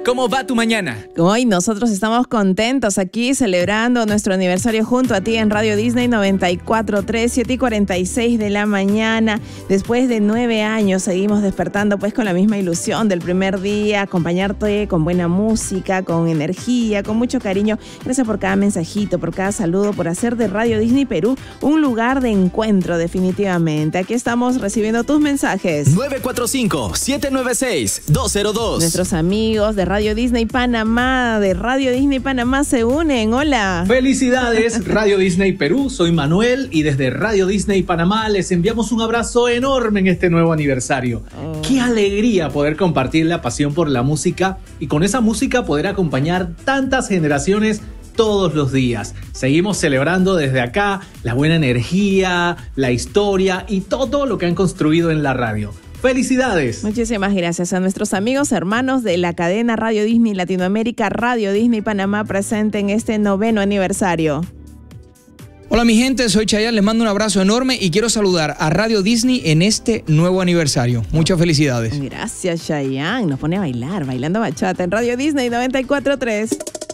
¿Cómo va tu mañana? Hoy nosotros estamos contentos aquí celebrando nuestro aniversario junto a ti en Radio Disney 94.3, 7:46 de la mañana. Después de 9 años seguimos despertando pues con la misma ilusión del primer día, acompañarte con buena música, con energía, con mucho cariño. Gracias por cada mensajito, por cada saludo, por hacer de Radio Disney Perú un lugar de encuentro definitivamente. Aquí estamos recibiendo tus mensajes. 945-796-202. Nuestros amigos de Radio Disney Panamá, se unen. Hola. Felicidades, Radio Disney Perú. Soy Manuel y desde Radio Disney Panamá les enviamos un abrazo enorme en este nuevo aniversario. Qué alegría poder compartir la pasión por la música y con esa música poder acompañar tantas generaciones todos los días. Seguimos celebrando desde acá la buena energía, la historia y todo lo que han construido en la radio. ¡Felicidades! Muchísimas gracias a nuestros amigos hermanos de la cadena Radio Disney Latinoamérica, Radio Disney Panamá, presente en este 9º aniversario. Hola mi gente, soy Chayanne, les mando un abrazo enorme y quiero saludar a Radio Disney en este nuevo aniversario. Muchas felicidades. Gracias Chayanne, nos pone a bailar, bailando bachata en Radio Disney 94.3.